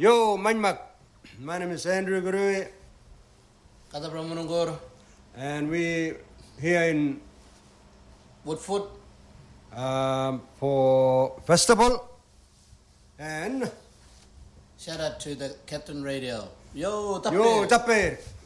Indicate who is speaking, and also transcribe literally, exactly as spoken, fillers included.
Speaker 1: Yo, Manmak. My name is Andrew Gurui.
Speaker 2: Kata Pramunungur.
Speaker 1: And we here in
Speaker 2: Woodfoot.
Speaker 1: Um, for festival. And
Speaker 2: shout out to the Captain Radio. Yo, Tappe.
Speaker 1: Yo, Tappe.